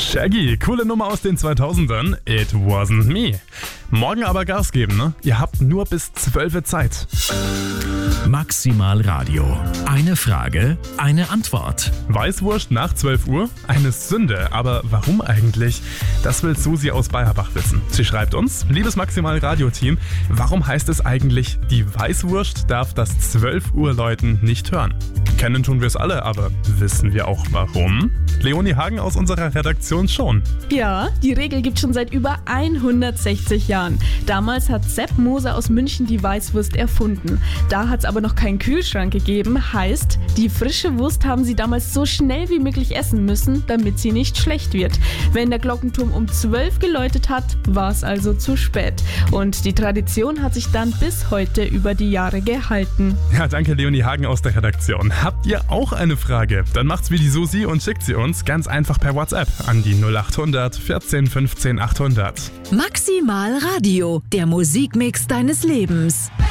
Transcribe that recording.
Shaggy, coole Nummer aus den 2000ern. It wasn't me. Morgen aber Gas geben, ne? Ihr habt nur bis 12 Uhr Zeit. Maximal Radio. Eine Frage, eine Antwort. Weißwurst nach 12 Uhr? Eine Sünde, aber warum eigentlich? Das will Susi aus Bayerbach wissen. Sie schreibt uns: Liebes Maximal Radio-Team, warum heißt es eigentlich, die Weißwurst darf das 12 Uhr Läuten nicht hören? Kennen tun wir es alle, aber wissen wir auch warum? Leonie Hagen aus unserer Redaktion schon. Ja, die Regel gibt schon seit über 160 Jahren. Damals hat Sepp Moser aus München die Weißwurst erfunden. Da hat es aber noch keinen Kühlschrank gegeben. Heißt, die frische Wurst haben sie damals so schnell wie möglich essen müssen, damit sie nicht schlecht wird. Wenn der Glockenturm um 12 geläutet hat, war es also zu spät. Und die Tradition hat sich dann bis heute über die Jahre gehalten. Ja, danke Leonie Hagen aus der Redaktion. Habt ihr auch eine Frage? Dann macht's wie die Susi und schickt sie uns ganz einfach per WhatsApp an die 0800 14 15 800. Maximal Radio, der Musikmix deines Lebens.